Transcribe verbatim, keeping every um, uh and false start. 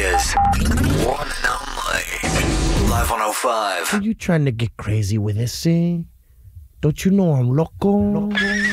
Australia's one and only Live one oh five. Are you trying to get crazy with this, eh? Don't you know I'm loco? loco?